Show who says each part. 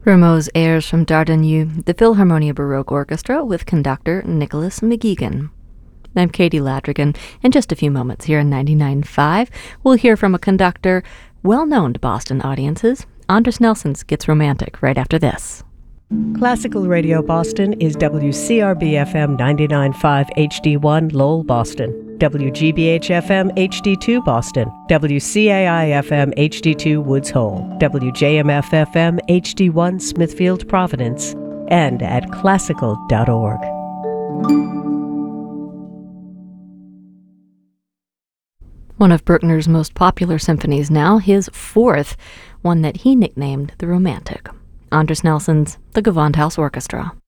Speaker 1: Rameau's airs from Dardenne, the Philharmonia Baroque Orchestra with conductor Nicholas McGeegan. I'm Katie Ladrigan. In just a few moments here in 99.5, we'll hear from a conductor well known to Boston audiences. Andris Nelsons Gets Romantic right after this.
Speaker 2: Classical Radio Boston is WCRB-FM 99.5 HD1 Lowell, Boston, WGBH-FM HD2 Boston, WCAI-FM HD2 Woods Hole, WJMF-FM HD1 Smithfield, Providence, and at classical.org.
Speaker 1: One of Bruckner's most popular symphonies now, his fourth, one that he nicknamed the Romantic. Andris Nelsons, the Gewandhaus Orchestra.